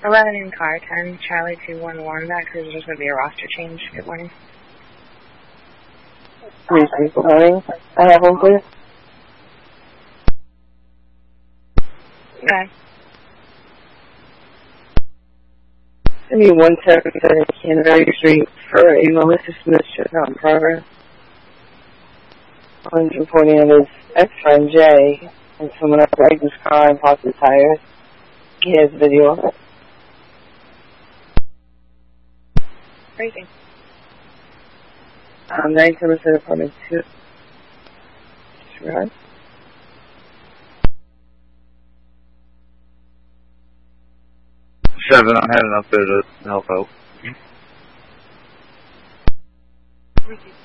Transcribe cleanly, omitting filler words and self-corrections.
11 in car, 10, Charlie 211. That cruise is just going to be a roster change. Good morning. Good morning. I have one, please. Okay. I need 177 Canterbury Street for a Melissa Smith shutdown in progress. 140 of his ex-friend Jay and someone else wrecked his car and popped his tires. He has video of it. Crazy. 977 apartment 2. Right. 7, I'm heading up there to help out.